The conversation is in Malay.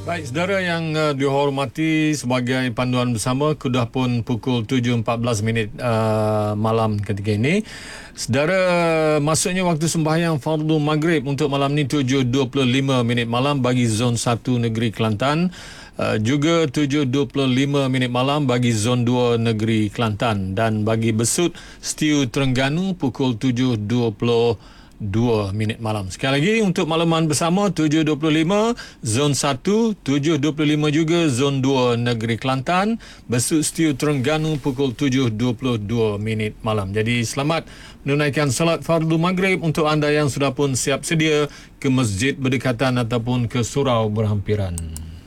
Baik, saudara yang dihormati, sebagai panduan bersama, sudah pun pukul 7.14 malam ketika ini. Saudara, masuknya waktu sembahyang fardu maghrib untuk malam ni 7.25 malam bagi zon 1 negeri Kelantan. Juga 7.25 malam bagi zon 2 negeri Kelantan. Dan bagi Besut, Stiu Terengganu pukul 7.22 malam. Sekali lagi untuk makluman bersama 7.25 zon 1, 7.25 juga zon 2 negeri Kelantan, Besut Stiu Terengganu pukul 7.22 malam. Jadi selamat menunaikan salat fardu maghrib untuk anda yang sudah pun siap sedia ke masjid berdekatan ataupun ke surau berhampiran.